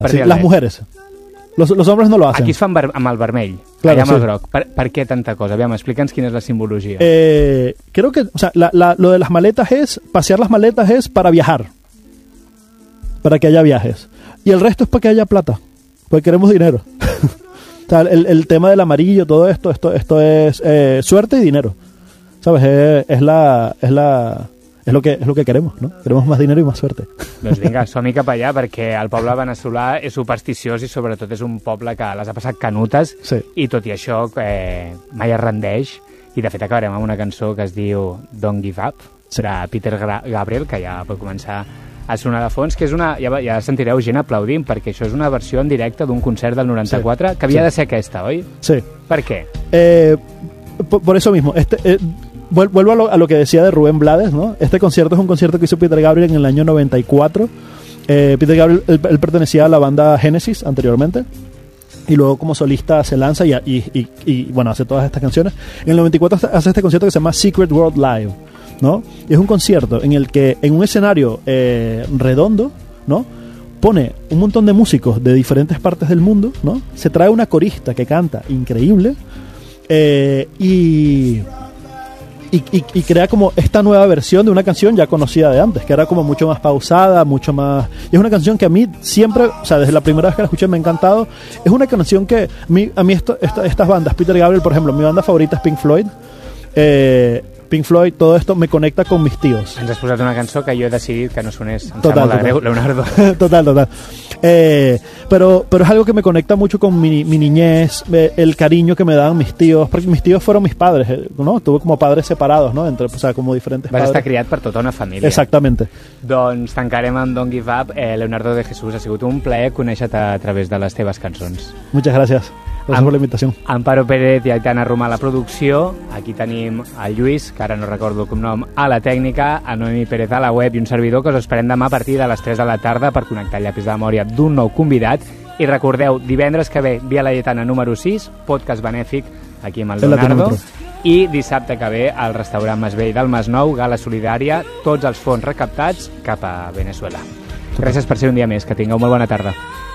Sí, las mujeres. Los hombres no lo hacen. Aquí es fan amb el vermell, claro, allà amb sí. el groc. Per què tanta cosa? Aviam, explica'ns quina és la simbologia. Creo que, o sea, lo de las maletas pasear las maletas es para viajar. Para que haya viajes. Y el resto es para que haya plata. Porque queremos dinero. O sea, el tema del amarillo, todo esto es suerte y dinero. ¿Sabes? Es lo que queremos, ¿no? Queremos más dinero y más suerte. Doncs vinga, som-hi cap allà, perquè el poble veneçolà és supersticiós i sobretot és un poble que les ha passat canutes, sí. I tot i això mai es rendeix, i de fet acabarem amb una cançó que es diu Don't Give Up, sí. de Peter Gabriel, que ja pot començar a sonar de fons, que és ja sentireu gent aplaudint, perquè això és una versió en directe d'un concert del 94, sí. Que havia de ser aquesta, oi? Sí. Per què? Por eso mismo, vuelvo a lo que decía de Rubén Blades, ¿no? Este concierto es un concierto que hizo Peter Gabriel en el año 94. Peter Gabriel, él pertenecía a la banda Genesis anteriormente, y luego como solista se lanza y bueno, hace todas estas canciones. En el 94 hace este concierto que se llama Secret World Live, ¿no? Y es un concierto en el que en un escenario redondo, ¿no? Pone un montón de músicos de diferentes partes del mundo, ¿no? Se trae una corista que canta increíble, y crea como esta nueva versión de una canción ya conocida de antes, que era como mucho más pausada, mucho más... Y es una canción que a mí siempre, o sea, desde la primera vez que la escuché me ha encantado. Es una canción que a mí estas bandas, Peter Gabriel, por ejemplo, mi banda favorita es Pink Floyd. Pink Floyd, todo esto me conecta con mis tíos. Ens has posat una cançó que jo he decidit que no sonés. Em total, sap molt de greu, Leonardo. Total. Pero es algo que me conecta mucho con mi niñez, el cariño que me dan mis tíos, porque mis tíos fueron mis padres, ¿no? Tuve como padres separados, ¿no? O sea, como diferentes Vas padres. estar criat per tota una família. Exactamente. Doncs tancarem amb Don't Give Up. Leonardo de Jesús, ha sigut un plaer conèixer-te a través de les teves cançons. Muchas gracias. Gracias por la invitación. Amparo Pérez i Aitana Romà a la producció. Aquí tenim el Lluís, que ara no recordo el cognom, a la tècnica, a Noemi Pérez a la web i un servidor que us esperem demà a partir de les 3 de la tarda per connectar el llapis de memòria d'un nou convidat. I recordeu, divendres que ve, Via Laietana número 6, podcast benèfic aquí amb el Leonardo. I dissabte que ve, al restaurant Masvell del Masnou, gala solidària, tots els fons recaptats cap a Venezuela. Gràcies per ser un dia més, que tingueu molt bona tarda.